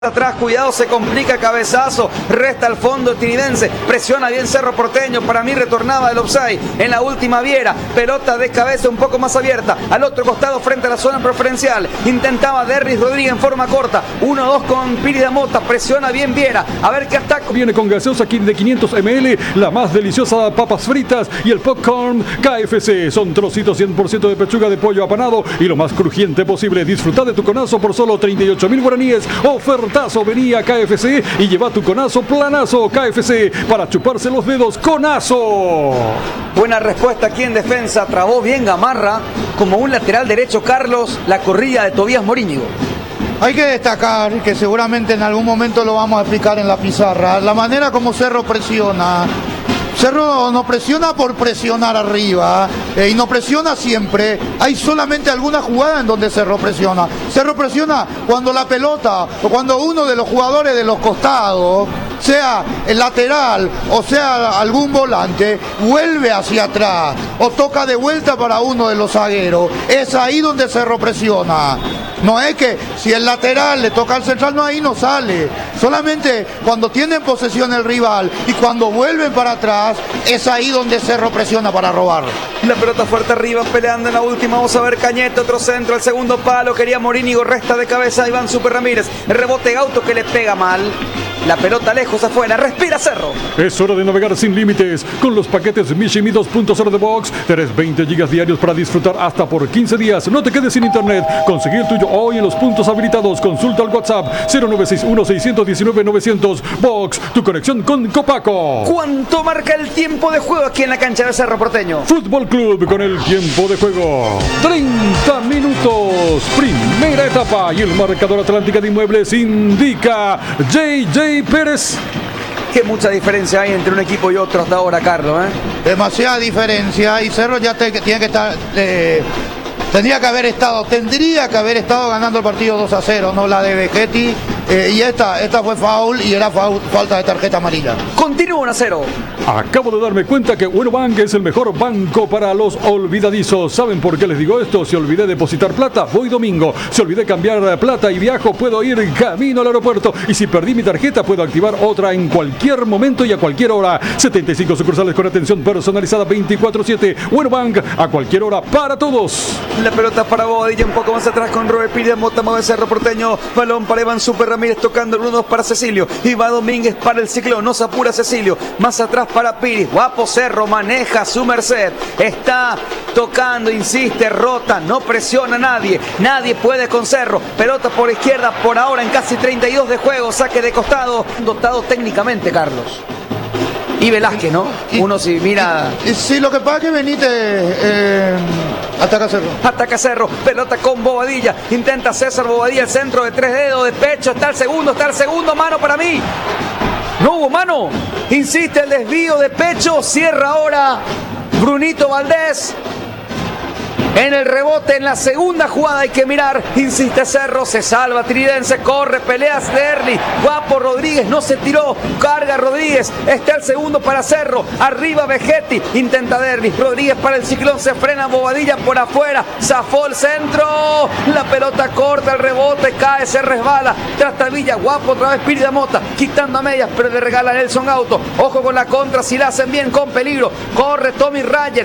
Atrás, cuidado, se complica, cabezazo, resta al fondo Tiridense, presiona bien Cerro Porteño, para mí retornaba el offside en la última Viera, pelota de cabeza un poco más abierta, al otro costado frente a la zona preferencial, intentaba Derris Rodríguez en forma corta, 1-2 con Piri de Mota, presiona bien Viera, a ver qué ataca. Viene con gaseosa de 500 ml, la más deliciosa papas fritas y el popcorn KFC, son trocitos 100% de pechuga de pollo apanado y lo más crujiente posible. Disfruta de tu conazo por solo 38.000 guaraníes, ofertazo, vení a KFC y lleva tu conazo planazo. KFC, para chuparse los dedos, conazo. Buena respuesta aquí en defensa, trabó bien Gamarra, como un lateral derecho Carlos, la corrida de Tobías Morínigo. Hay que destacar, que seguramente en algún momento lo vamos a explicar en la pizarra, la manera como Cerro presiona. Cerro no presiona por presionar arriba y no presiona siempre. Hay solamente alguna jugada en donde Cerro presiona. Cerro presiona cuando la pelota o cuando uno de los jugadores de los costados, sea el lateral o sea algún volante, vuelve hacia atrás o toca de vuelta para uno de los zagueros. Es ahí donde Cerro presiona. No es que si el lateral le toca al central, no, ahí no sale. Solamente cuando tienen posesión el rival y cuando vuelven para atrás, es ahí donde Cerro presiona para robar. La pelota fuerte arriba, peleando en la última. Vamos a ver Cañete, otro centro, el segundo palo. Quería Morínigo, resta de cabeza Iván Super Ramírez. El rebote Gauto que le pega mal. La pelota lejos afuera, respira Cerro. Es hora de navegar sin límites con los paquetes Mishimi 2.0 de Box. Tenés 20 gigas diarios para disfrutar hasta por 15 días. No te quedes sin internet. Conseguí el tuyo hoy en los puntos habilitados. Consulta al WhatsApp 0961-619-900. Box, tu conexión con Copaco. ¿Cuánto marca el tiempo de juego aquí en la cancha de Cerro Porteño? Fútbol Club con el tiempo de juego. 30 minutos. Primera etapa. Y el marcador Atlántica de Inmuebles indica JJ Pérez. Que mucha diferencia hay entre un equipo y otro hasta ahora, Carlos, Demasiada diferencia y Cerro ya tiene que estar... tendría que haber estado ganando el partido 2-0, no la de Vegetti. Y esta fue foul y era falta de tarjeta amarilla. Continúa 1-0. Acabo de darme cuenta que WeNoBank es el mejor banco para los olvidadizos. ¿Saben por qué les digo esto? Si olvidé depositar plata, voy domingo. Si olvidé cambiar plata y viajo, puedo ir camino al aeropuerto. Y si perdí mi tarjeta, puedo activar otra en cualquier momento y a cualquier hora. 75 sucursales con atención personalizada 24/7. WeNoBank, a cualquier hora, para todos. La pelota para Bobadilla, un poco más atrás con Robert Piri de Mota, mueve Cerro Porteño. Balón para Iván Super Ramírez, tocando el 1-2 para Cecilio. Y va Domínguez para el Ciclón, no se apura Cecilio. Más atrás para Piri, guapo Cerro, maneja su merced. Está tocando, insiste, rota, no presiona a nadie. Nadie puede con Cerro. Pelota por izquierda, por ahora en casi 32 de juego. Saque de costado, dotado técnicamente, Carlos. Y Velázquez, ¿no? Uno si mira... Sí, lo que pasa es que Benítez ataca Cerro. Ataca Cerro, pelota con Bobadilla. Intenta César Bobadilla, el centro de 3 dedos, de pecho. Está el segundo, mano para mí. No hubo mano. Insiste el desvío de pecho. Cierra ahora Brunito Valdés. En el rebote, en la segunda jugada hay que mirar. Insiste Cerro, se salva Tiridense, corre, pelea Sterling. Guapo Rodríguez, no se tiró. Carga Rodríguez, está el segundo para Cerro. Arriba Vegetti, intenta Derby. Rodríguez para el Ciclón, se frena Bobadilla por afuera. Zafó el centro. La pelota corta, el rebote, cae, se resbala. Trastavilla, guapo, otra vez Piri de Mota. Quitando a medias, pero le regala Nelson Gauto. Ojo con la contra, si la hacen bien, con peligro. Corre Tommy Rayer.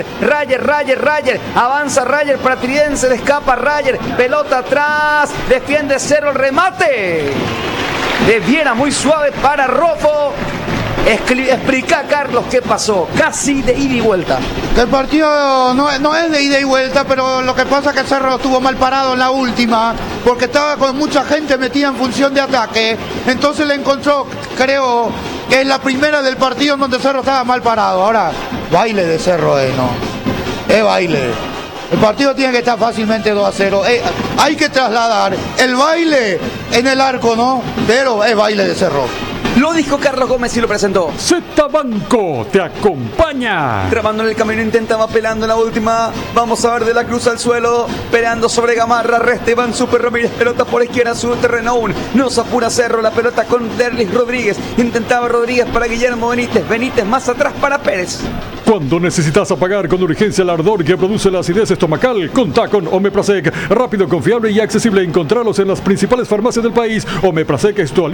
Avanza Rayer para Tiridense, le escapa Rayer, pelota atrás, defiende Cerro, el remate de Viera muy suave para Rofo. Explica, Carlos, qué pasó. Casi de ida y vuelta. El partido no es de ida y vuelta, pero lo que pasa es que Cerro estuvo mal parado en la última, porque estaba con mucha gente metida en función de ataque. Entonces le encontró, creo que es la primera del partido en donde Cerro estaba mal parado. Ahora, baile de Cerro, ¿no? Es baile. El partido tiene que estar fácilmente 2-0. Hay que trasladar el baile en el arco, ¿no? Pero es baile de Cerro. Lo dijo Carlos Gómez y lo presentó. Z Banco te acompaña. Trabando en el camino, intentaba pelando en la última. Vamos a ver de la Cruz al suelo. Peleando sobre Gamarra. Resta Iván Super Ramírez. Pelota por izquierda, su terreno aún. No se apura Cerro. La pelota con Derlis Rodríguez. Intentaba Rodríguez para Guillermo Benítez. Benítez más atrás para Pérez. Cuando necesitas apagar con urgencia el ardor que produce la acidez estomacal, contá con Omeprazec. Rápido, confiable y accesible. Encontrarlos en las principales farmacias del país. Omeprazec es tu